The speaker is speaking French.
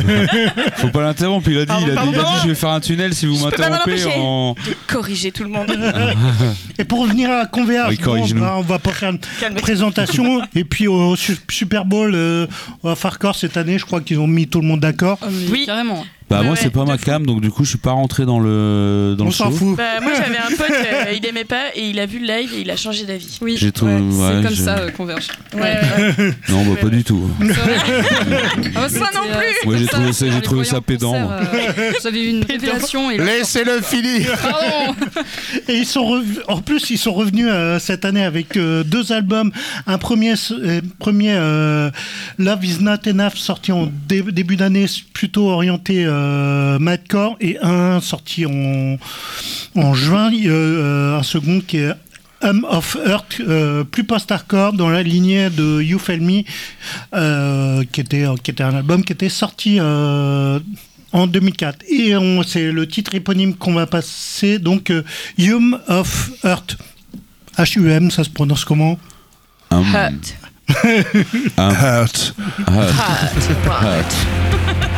Faut pas l'interrompre, il a dit je vais faire un tunnel si vous m'interrompez en... de corriger tout le monde. Et pour revenir à Converge, on va pas faire une présentation. Et puis au Super Bowl, à Farcore cette année, je crois qu'ils ont mis tout le monde d'accord. Oui, carrément. Bah moi c'est pas ma cam, donc du coup je suis pas rentré dans le on show. S'en fout. Bah, moi j'avais un pote, il aimait pas et il a vu le live et il a changé d'avis. Oui, c'est comme ça Converge. Non bah pas du tout. Moi non plus. Moi j'ai trouvé ça pédant. Vous avez eu une révélation. Laissez-le finir. Pardon. Et ils sont revenus cette année avec 2 albums. Un premier Love Is Not Enough sorti en début d'année, plutôt orienté Madcore, et un sorti en juin, un second qui est Hum of Earth, plus post-hardcore, dans la lignée de You Fail Me, qui était un album qui était sorti en 2004. Et c'est le titre éponyme qu'on va passer, donc Hum of Earth. H-U-M, ça se prononce comment? Hurt. Hurt. Hurt.